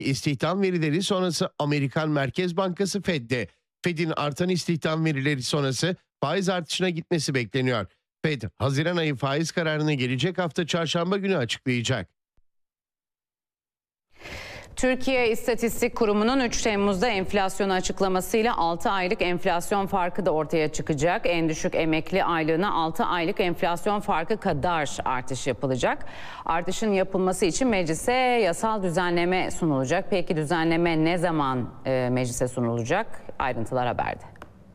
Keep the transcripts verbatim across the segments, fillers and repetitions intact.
İstihdam verileri sonrası Amerikan Merkez Bankası Fed'de. Fed'in artan istihdam verileri sonrası faiz artışına gitmesi bekleniyor. Fed, Haziran ayı faiz kararını gelecek hafta çarşamba günü açıklayacak. Türkiye İstatistik Kurumu'nun üç Temmuz'da enflasyonu açıklamasıyla altı aylık enflasyon farkı da ortaya çıkacak. En düşük emekli aylığına altı aylık enflasyon farkı kadar artış yapılacak. Artışın yapılması için meclise yasal düzenleme sunulacak. Peki düzenleme ne zaman e, meclise sunulacak? Ayrıntılar haberde.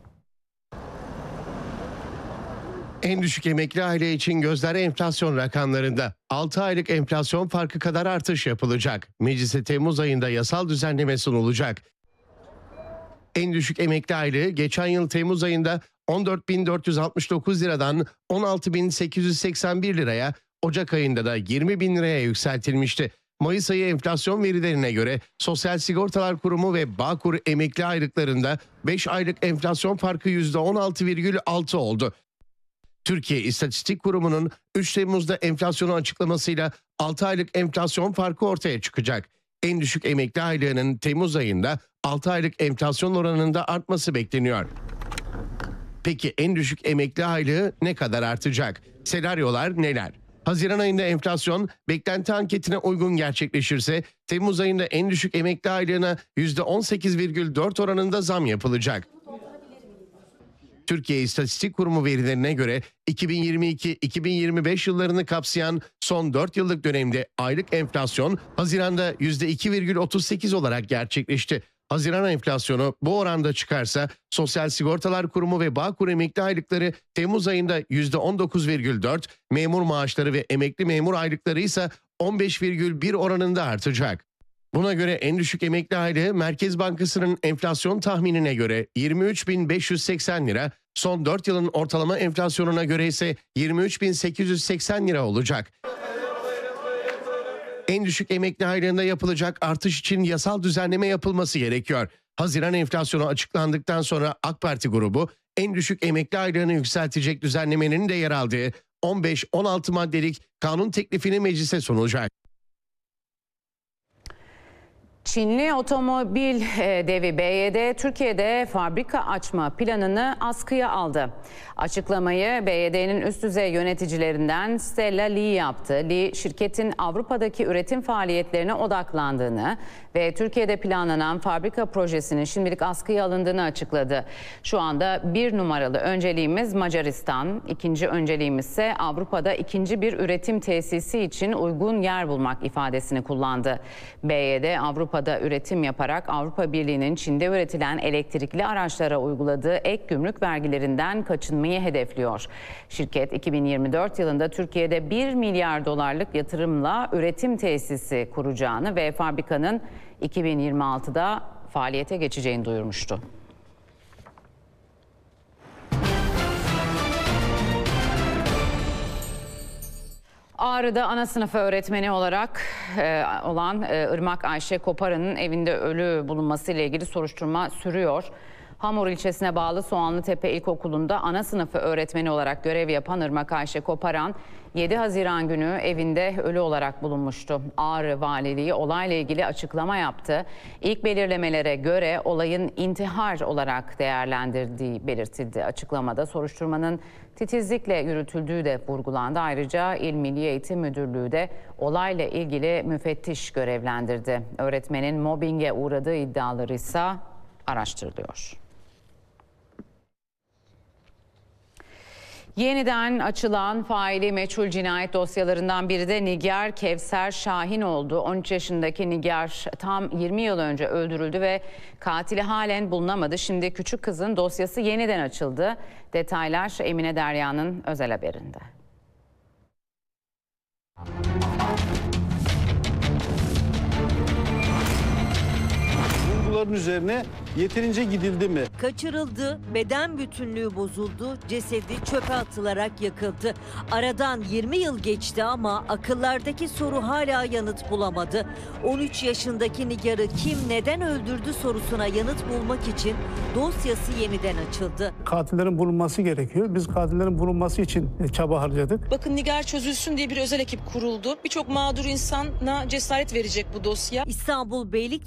En düşük emekli aile için gözler enflasyon rakamlarında. altı aylık enflasyon farkı kadar artış yapılacak. Meclise Temmuz ayında yasal düzenleme sunulacak. En düşük emekli aylığı geçen yıl Temmuz ayında on dört bin dört yüz altmış dokuz liradan on altı bin sekiz yüz seksen bir liraya, Ocak ayında da yirmi bin liraya yükseltilmişti. Mayıs ayı enflasyon verilerine göre Sosyal Sigortalar Kurumu ve Bağkur emekli aylıklarında beş aylık enflasyon farkı yüzde on altı virgül altı oldu. Türkiye İstatistik Kurumu'nun üç Temmuz'da enflasyonu açıklamasıyla altı aylık enflasyon farkı ortaya çıkacak. En düşük emekli aylığının Temmuz ayında altı aylık enflasyon oranında artması bekleniyor. Peki en düşük emekli aylığı ne kadar artacak? Senaryolar neler? Haziran ayında enflasyon beklenti anketine uygun gerçekleşirse Temmuz ayında en düşük emekli aylığına yüzde on sekiz virgül dört oranında zam yapılacak. Türkiye İstatistik Kurumu verilerine göre iki bin yirmi iki iki bin yirmi beş yıllarını kapsayan son dört yıllık dönemde aylık enflasyon Haziran'da yüzde iki virgül otuz sekiz olarak gerçekleşti. Haziran enflasyonu bu oranda çıkarsa Sosyal Sigortalar Kurumu ve Bağkur emekli aylıkları Temmuz ayında yüzde on dokuz virgül dört, memur maaşları ve emekli memur aylıkları ise on beş virgül bir oranında artacak. Buna göre en düşük emekli aylığı Merkez Bankası'nın enflasyon tahminine göre yirmi üç bin beş yüz seksen lira, son dört yılın ortalama enflasyonuna göre ise yirmi üç bin sekiz yüz seksen lira olacak. En düşük emekli aylığında yapılacak artış için yasal düzenleme yapılması gerekiyor. Haziran enflasyonu açıklandıktan sonra AK Parti grubu en düşük emekli aylığını yükseltecek düzenlemenin de yer aldığı on beş on altı maddelik kanun teklifini meclise sunacak. Çinli otomobil devi B Y D, Türkiye'de fabrika açma planını askıya aldı. Açıklamayı B Y D'nin üst düzey yöneticilerinden Stella Lee yaptı. Lee, şirketin Avrupa'daki üretim faaliyetlerine odaklandığını ve Türkiye'de planlanan fabrika projesinin şimdilik askıya alındığını açıkladı. Şu anda bir numaralı önceliğimiz Macaristan, ikinci önceliğimiz ise Avrupa'da ikinci bir üretim tesisi için uygun yer bulmak ifadesini kullandı. B Y D, Avrupa'da üretim yaparak Avrupa Birliği'nin Çin'de üretilen elektrikli araçlara uyguladığı ek gümrük vergilerinden kaçınmayı hedefliyor. Şirket iki bin yirmi dört yılında Türkiye'de bir milyar dolarlık yatırımla üretim tesisi kuracağını ve fabrikanın iki bin yirmi altıda faaliyete geçeceğini duyurmuştu. Ağrı'da ana sınıfı öğretmeni olarak e, olan e, Irmak Ayşe Koparan'ın evinde ölü bulunması ile ilgili soruşturma sürüyor. Hamur ilçesine bağlı Soğanlıtepe İlkokulu'nda ana sınıfı öğretmeni olarak görev yapan Irmak Ayşe Koparan, yedi Haziran günü evinde ölü olarak bulunmuştu. Ağrı Valiliği olayla ilgili açıklama yaptı. İlk belirlemelere göre olayın intihar olarak değerlendirdiği belirtildi. Açıklamada soruşturmanın titizlikle yürütüldüğü de vurgulandı. Ayrıca İl Milli Eğitim Müdürlüğü de olayla ilgili müfettiş görevlendirdi. Öğretmenin mobbinge uğradığı iddiaları ise araştırılıyor. Yeniden açılan faili meçhul cinayet dosyalarından biri de Nigar Kevser Şahin oldu. on üç yaşındaki Nigar tam yirmi yıl önce öldürüldü ve katili halen bulunamadı. Şimdi küçük kızın dosyası yeniden açıldı. Detaylar Emine Derya'nın özel haberinde. soruların üzerine yeterince gidildi mi? Kaçırıldı, beden bütünlüğü bozuldu, cesedi çöpe atılarak yakıldı. Aradan yirmi yıl geçti ama akıllardaki soru hala yanıt bulamadı. on üç yaşındaki Nigar'ı kim neden öldürdü sorusuna yanıt bulmak için dosyası yeniden açıldı. Katillerin bulunması gerekiyor. Biz katillerin bulunması için çaba harcadık. Bakın Nigar çözülsün diye bir özel ekip kuruldu. Birçok mağdur insana cesaret verecek bu dosya. İstanbul Beylik